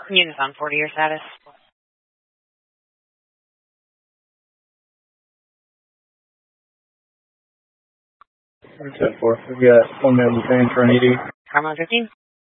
Units on 40, your status. 10-4. We got 1 man lieutenant for an ED. Carmel 15.